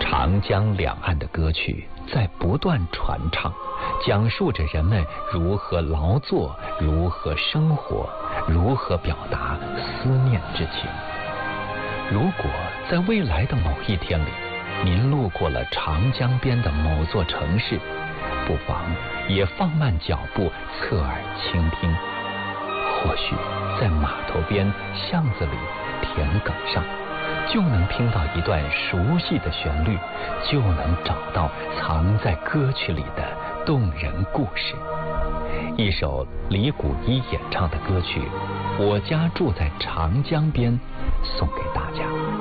长江两岸的歌曲在不断传唱，讲述着人们如何劳作，如何生活，如何表达思念之情。如果在未来的某一天里，您路过了长江边的某座城市，不妨也放慢脚步，侧耳倾听。或许在码头边、巷子里、田埂上，就能听到一段熟悉的旋律，就能找到藏在歌曲里的动人故事。一首李谷一演唱的歌曲《我家住在长江边》，送给大家。